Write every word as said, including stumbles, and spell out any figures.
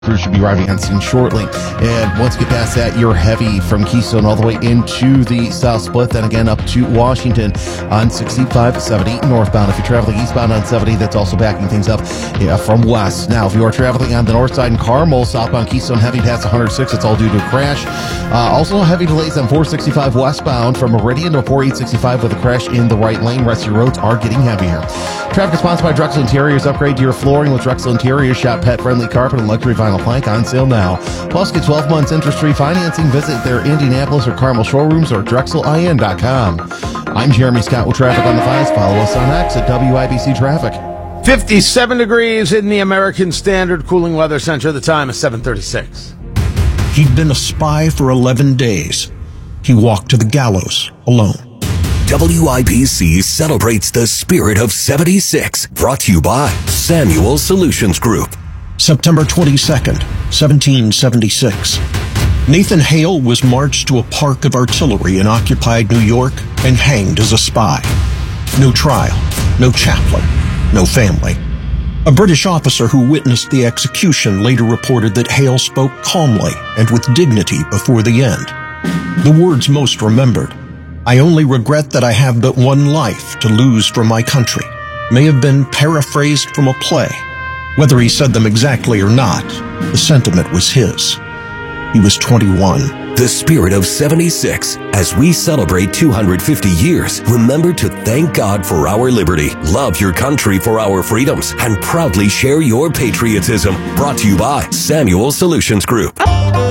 Crews should be arriving on scene shortly. And once you get past that, you're heavy from Keystone all the way into the South Split, then again up to Washington on sixty-five seventy northbound. If you're traveling eastbound on seventy, that's also backing things up yeah, from west. Now, if you are traveling on the north side in Carmel, southbound Keystone heavy past one oh six, it's all due to a crash. Uh, also, heavy delays on four sixty-five westbound from Meridian to four eight sixty-five with a crash in the right lane. Rest of your roads are getting heavier. Traffic is sponsored by Drexel Interiors. Upgrade to your flooring with Drexel Interiors. Shop pet-friendly carpet and luxury vinyl plank on sale now. Plus, get twelve months interest-free financing. Visit their Indianapolis or Carmel showrooms or drexel I N dot com. I'm Jeremy Scott with Traffic on the Fives. Follow us on X at W I B C Traffic. fifty-seven degrees in the American Standard Cooling Weather Center. The time is seven thirty-six. He'd been a spy for eleven days. He walked to the gallows alone. W I B C celebrates the spirit of seventy-six. Brought to you by Samuel Solutions Group. September twenty-second, seventeen seventy-six. Nathan Hale was marched to a park of artillery in occupied New York and hanged as a spy. No trial, no chaplain, no family. A British officer who witnessed the execution later reported that Hale spoke calmly and with dignity before the end. The words most remembered, "I only regret that I have but one life to lose for my country," may have been paraphrased from a play. Whether he said them exactly or not, the sentiment was his. He was twenty-one. The spirit of seventy-six. As we celebrate two hundred fifty years, remember to thank God for our liberty, love your country for our freedoms, and proudly share your patriotism. Brought to you by Samuel Solutions Group.